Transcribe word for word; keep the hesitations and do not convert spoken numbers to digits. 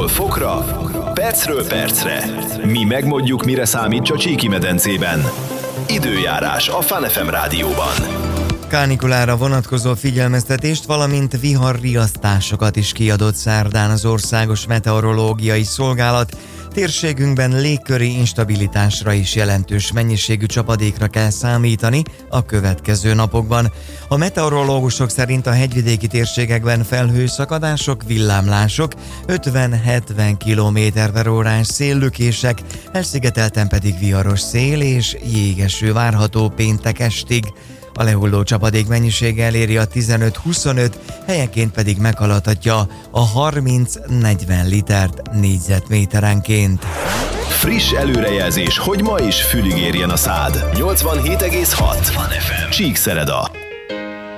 Fokról fokra, percről percre. Mi megmondjuk, mire számít a Csíki-medencében. Időjárás a Fun ef em rádióban. Kánikulára vonatkozó figyelmeztetést, valamint viharriasztásokat is kiadott szerdán az Országos Meteorológiai Szolgálat. Térségünkben légköri instabilitásra is jelentős mennyiségű csapadékra kell számítani a következő napokban. A meteorológusok szerint a hegyvidéki térségekben felhőszakadások, villámlások, ötven-hetven kilométer per órás széllökések, elszigetelten pedig viharos szél és jégeső várható péntek estig. A lehulló csapadék mennyisége eléri a tizenöt-huszonöt, helyenként pedig meghaladhatja a harminc-negyven litert négyzetméterenként. Friss előrejelzés, hogy ma is fülig érjen a szád. nyolcvanhét egész hat Csíkszereda.